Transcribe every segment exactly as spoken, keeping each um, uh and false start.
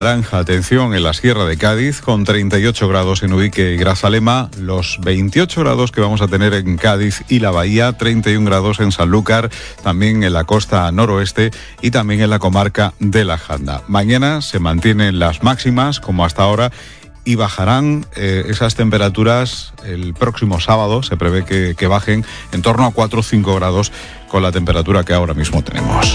Naranja, atención, en la Sierra de Cádiz, con treinta y ocho grados en Ubique y Grazalema, los veintiocho grados que vamos a tener en Cádiz y la Bahía, treinta y un grados en Sanlúcar, también en la costa noroeste y también en la comarca de La Janda. Mañana se mantienen las máximas, como hasta ahora, y bajarán eh, esas temperaturas el próximo sábado. Se prevé que, que bajen en torno a cuatro o cinco grados con la temperatura que ahora mismo tenemos.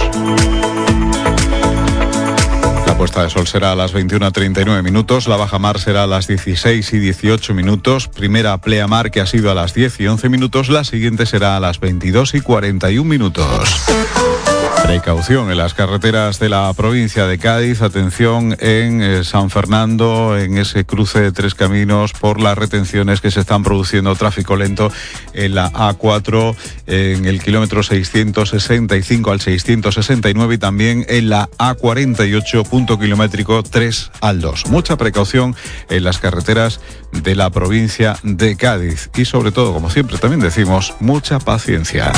La puesta de sol será a las veintiuna treinta y nueve minutos, la bajamar será a las dieciséis y dieciocho minutos, primera pleamar que ha sido a las diez y once minutos, la siguiente será a las veintidós y cuarenta y un minutos. Precaución en las carreteras de la provincia de Cádiz, atención en eh, San Fernando, en ese cruce de tres caminos por las retenciones que se están produciendo, tráfico lento en la A cuatro, en el kilómetro seiscientos sesenta y cinco al seiscientos sesenta y nueve y también en la A cuarenta y ocho, punto kilométrico tres al dos. Mucha precaución en las carreteras de la provincia de Cádiz y sobre todo, como siempre también decimos, mucha paciencia.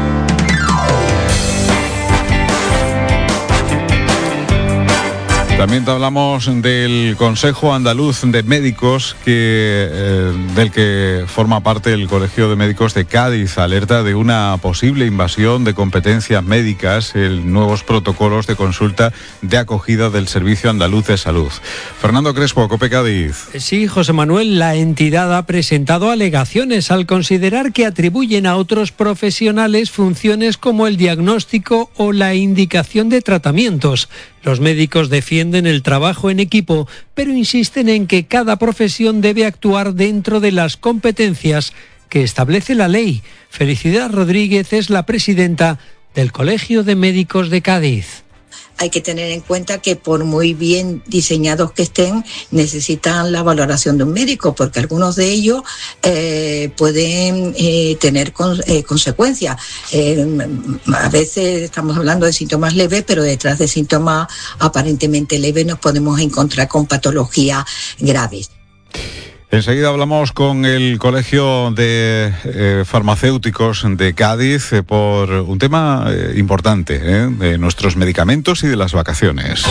También te hablamos del Consejo Andaluz de Médicos, que, eh, del que forma parte el Colegio de Médicos de Cádiz. Alerta de una posible invasión de competencias médicas en nuevos protocolos de consulta de acogida del Servicio Andaluz de Salud. Fernando Crespo, COPE Cádiz. Sí, José Manuel, la entidad ha presentado alegaciones al considerar que atribuyen a otros profesionales funciones como el diagnóstico o la indicación de tratamientos. Los médicos defienden el trabajo en equipo, pero insisten en que cada profesión debe actuar dentro de las competencias que establece la ley. Felicidad Rodríguez es la presidenta del Colegio de Médicos de Cádiz. Hay que tener en cuenta que por muy bien diseñados que estén, necesitan la valoración de un médico, porque algunos de ellos eh, pueden eh, tener con, eh, consecuencias. Eh, a veces estamos hablando de síntomas leves, pero detrás de síntomas aparentemente leves nos podemos encontrar con patologías graves. Enseguida hablamos con el Colegio de eh, Farmacéuticos de Cádiz eh, por un tema eh, importante, eh, de nuestros medicamentos y de las vacaciones.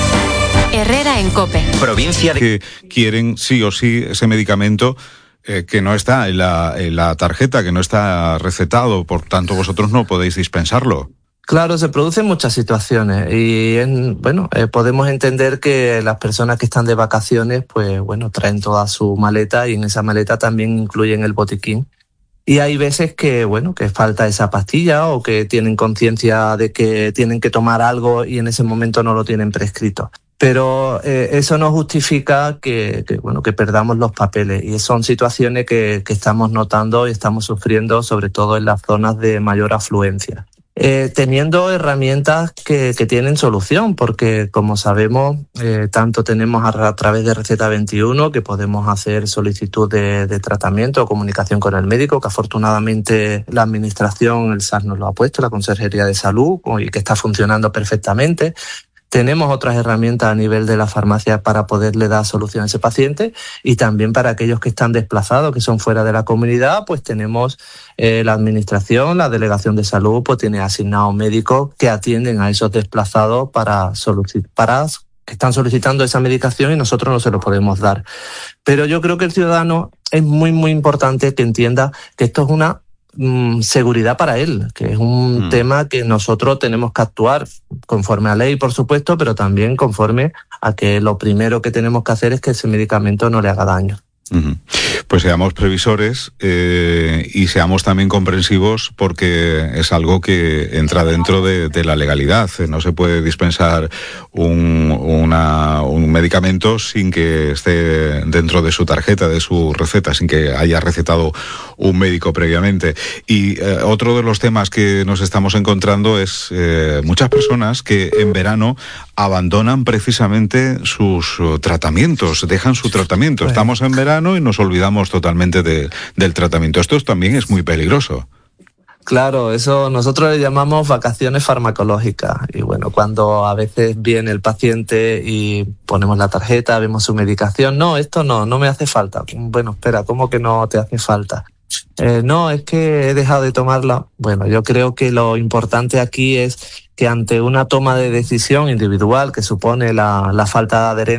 Herrera en COPE. Provincia de... que quieren sí o sí ese medicamento eh, que no está en la, en la tarjeta, que no está recetado, por tanto vosotros no podéis dispensarlo. Claro, se producen muchas situaciones y en, bueno, eh, podemos entender que las personas que están de vacaciones, pues bueno, traen toda su maleta y en esa maleta también incluyen el botiquín. Y hay veces que, bueno, que falta esa pastilla o que tienen conciencia de que tienen que tomar algo y en ese momento no lo tienen prescrito. Pero eh, eso no justifica que, que, bueno, que perdamos los papeles y son situaciones que, que estamos notando y estamos sufriendo, sobre todo en las zonas de mayor afluencia. Eh, teniendo herramientas que, que tienen solución, porque como sabemos, eh, tanto tenemos a, a través de Receta veintiuno que podemos hacer solicitud de, de tratamiento o comunicación con el médico, que afortunadamente la administración, el S A S nos lo ha puesto, la Consejería de Salud, y que está funcionando perfectamente. Tenemos otras herramientas a nivel de la farmacia para poderle dar solución a ese paciente y también para aquellos que están desplazados, que son fuera de la comunidad, pues tenemos eh, la administración, la delegación de salud, pues tiene asignados médicos que atienden a esos desplazados para solicitar, para que están solicitando esa medicación y nosotros no se lo podemos dar. Pero yo creo que el ciudadano es muy, muy importante que entienda que esto es una seguridad para él, que es un mm. tema que nosotros tenemos que actuar conforme a ley, por supuesto, pero también conforme a que lo primero que tenemos que hacer es que ese medicamento no le haga daño. Uh-huh. Pues seamos previsores eh, y seamos también comprensivos, porque es algo que entra dentro de, de la legalidad. No se puede dispensar un, una, un medicamento sin que esté dentro de su tarjeta, de su receta, sin que haya recetado un médico previamente. Y eh, otro de los temas que nos estamos encontrando es eh, muchas personas que en verano abandonan precisamente sus uh, tratamientos, dejan su tratamiento. Estamos en verano y nos olvidamos totalmente de, del tratamiento. Esto también es muy peligroso. Claro, eso nosotros le llamamos vacaciones farmacológicas. Y bueno, cuando a veces viene el paciente y ponemos la tarjeta, vemos su medicación, no, esto no, no me hace falta. Bueno, espera, ¿cómo que no te hace falta? Eh, no, es que he dejado de tomarla. Bueno, yo creo que lo importante aquí es que ante una toma de decisión individual que supone la, la falta de adherencia,